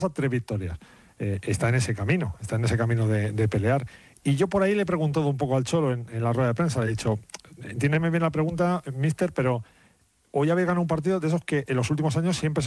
3 victorias. Está en ese camino de pelear. Y yo por ahí le he preguntado un poco al Cholo en la rueda de prensa, le he dicho, entiéndeme bien la pregunta, mister, pero hoy habéis ganado un partido de esos que en los últimos años siempre